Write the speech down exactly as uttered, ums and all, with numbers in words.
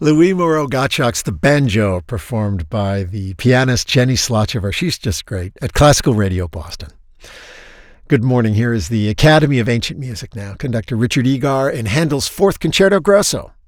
Louis Moreau Gottschalk's The Banjo, performed by the pianist Jenny Slochever. She's just great at Classical Radio Boston. Good morning. Here is the Academy of Ancient Music now. Conductor Richard Egar in Handel's Fourth Concerto Grosso